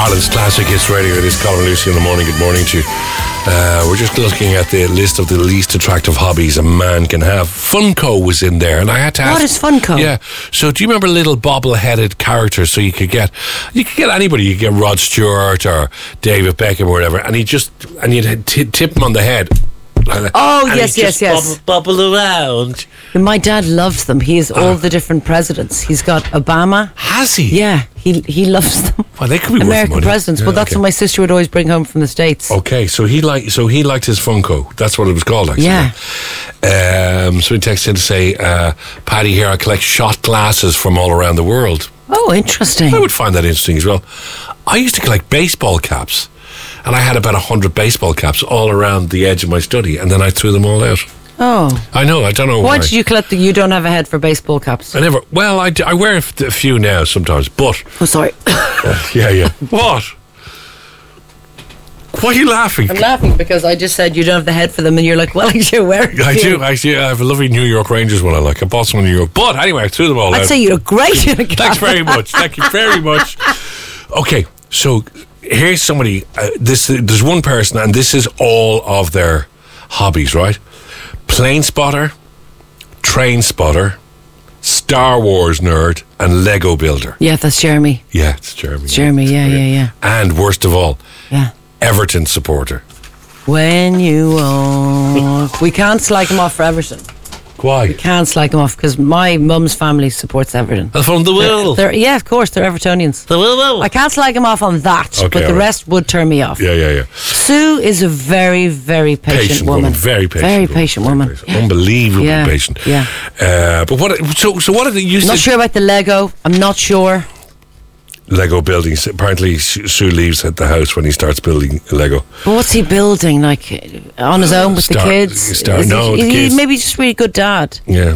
Ireland's Classic Hits Radio. It is Colin Lucy in the morning. Good morning to you. We're just looking at the list of the least attractive hobbies a man can have. Funko was in there, and I had to ask. What is Funko? Yeah. So do you remember little bobble-headed characters? So you could get anybody. You could get Rod Stewart or David Beckham or whatever, and you'd tip him on the head. Oh, yes. Bubble around. My dad loves them. He has all the different presidents. He's got Obama. Has he? Yeah, he loves them. Well, they could be American worth money. presidents. Well, that's what my sister would always bring home from the States. Okay, so he liked his Funko. That's what it was called, actually. Yeah. Somebody texted in to say, Paddy here, I collect shot glasses from all around the world. Oh, interesting. I would find that interesting as well. I used to collect baseball caps, and I had about 100 baseball caps all around the edge of my study, and then I threw them all out. Oh. I know, I don't know why. Why did you collect you don't have a head for baseball caps? I never, well, I wear a few now sometimes, but... Oh, sorry. Yeah. What? Why are you laughing? I'm laughing because I just said you don't have the head for them, and you're like, well, you're wearing I do. Actually, I have a lovely New York Rangers one I like. I bought some in New York. But anyway, I threw them all out. I'd say you look great in a cap. Thanks very much. Thank you very much. Okay, so here's somebody. There's one person, and this is all of their hobbies, right? Plane spotter, train spotter, Star Wars nerd, and Lego builder. Yeah, that's Jeremy. Yeah, it's Jeremy. It's Jeremy, yeah. And worst of all, yeah, Everton supporter. When you walk, we can't slag him off for Everton. Why? We can't slag him off because my mum's family supports Everton. From the will. Yeah, of course, they're Evertonians. The will. I can't slag him off on that, okay, but the rest would turn me off. Yeah. Sue is a very, very patient woman. Very patient. Very patient woman. Yeah. Unbelievably patient. Yeah. But what? So what are they used? Not sure about the Lego. I'm not sure. Lego building. Apparently, Sue leaves at the house when he starts building Lego. But what's he building? Like on his own with the kids? Maybe he's just a really good dad. Yeah.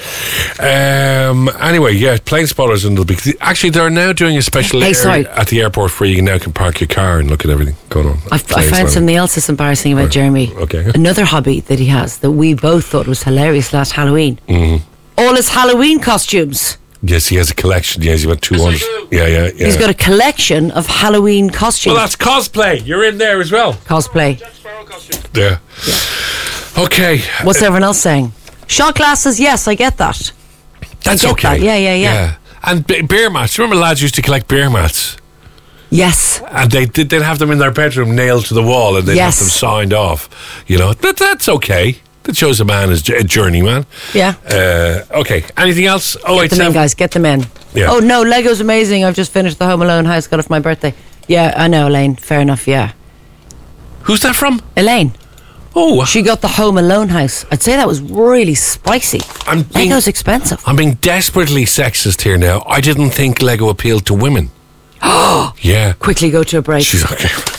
Anyway, yeah, plane spotters and actually they're now doing a special area at the airport where you now can park your car and look at everything going on. I found something else that's embarrassing about Jeremy. Okay. Another hobby that he has that we both thought was hilarious last Halloween. Mm-hmm. All his Halloween costumes. Yes, he has a collection. Yes, he's about 200. Yeah. He's got a collection of Halloween costumes. Well, that's cosplay. You're in there as well. Cosplay. Yeah. Okay. What's everyone else saying? Shot glasses, yes, I get that. That's okay. That. Yeah. And beer mats. Remember lads used to collect beer mats? Yes. And they'd have them in their bedroom nailed to the wall and they'd have them signed off. You know, that's okay. That shows a man is a journeyman. Yeah. Okay. Anything else? Get them in, guys. Get them in. Yeah. Oh, no, Lego's amazing. I've just finished the Home Alone house. Got it for my birthday. Yeah, I know, Elaine. Fair enough, yeah. Who's that from? Elaine. Oh. She got the Home Alone house. I'd say that was really spicy. Lego's expensive. I'm being desperately sexist here now. I didn't think Lego appealed to women. Oh. Yeah. Quickly go to a break. She's okay.